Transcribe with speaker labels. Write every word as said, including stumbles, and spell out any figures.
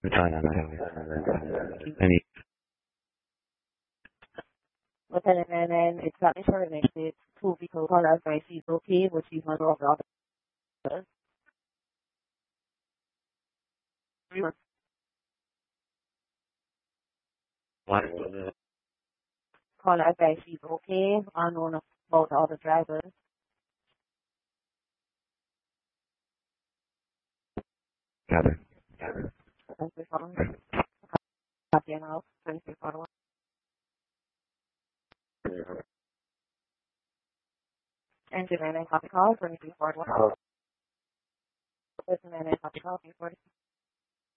Speaker 1: Return on that. Any
Speaker 2: Lieutenant Manning, it's got me for next it's two vehicle call out by she's okay, but she's not off the officer.
Speaker 1: what?
Speaker 2: Call out by she's okay, unknown about the other drivers.
Speaker 1: Gather.
Speaker 2: Thank you for copy and out. Thank you for Engine Manning copy call, twenty-three forty-one. Listen Manning copy call, twenty-four.